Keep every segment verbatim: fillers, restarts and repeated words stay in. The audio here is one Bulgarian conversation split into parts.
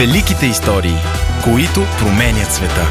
Великите истории, които променят света.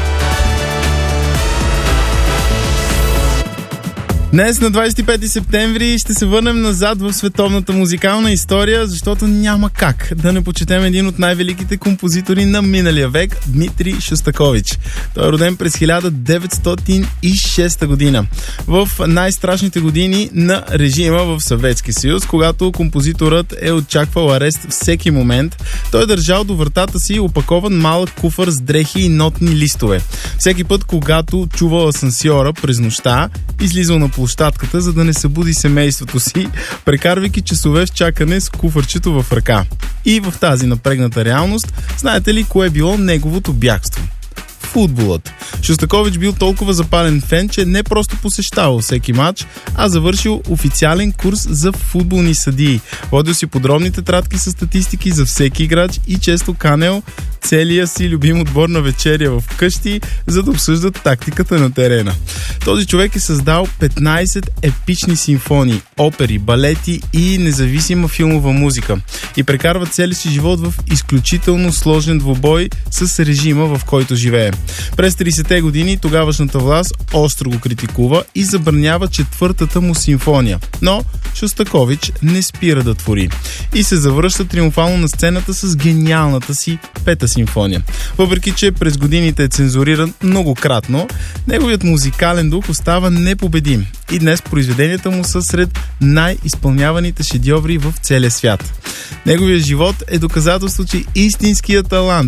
Днес на двадесет и пети септември ще се върнем назад в световната музикална история, защото няма как да не почетем един от най-великите композитори на миналия век – Дмитрий Шостакович. Той е роден през хиляда деветстотин и шеста година, в най-страшните години на режима в Съветския съюз, когато композиторът е очаквал арест всеки момент. Той е държал до вратата си опакован малък куфър с дрехи и нотни листове. Всеки път, когато чувал асансьора през нощта, излизал на площадката, за да не събуди семейството си, прекарвайки часове в чакане с куфърчето в ръка. И в тази напрегната реалност, знаете ли кое е било неговото бягство? Футболът. Шостакович бил толкова запален фен, че не просто посещавал всеки матч, а завършил официален курс за футболни съдии. Водил си подробни тетрадки с статистики за всеки играч и често канел целия си любим отбор на вечеря в къщи, за да обсъждат тактиката на терена. Този човек е създал петнайсет епични симфонии, опери, балети и независима филмова музика и прекарва целия си живот в изключително сложен двубой с режима, в който живее. През тридесетте години тогавашната власт остро го критикува и забранява четвъртата му симфония. Но Шостакович не спира да твори и се завръща триумфално на сцената с гениалната си пета симфония. Въпреки че през годините е цензуриран многократно, неговият музикален дух остава непобедим и днес произведенията му са сред най-изпълняваните шедьоври в целия свят. Неговият живот е доказателство, че истинският талант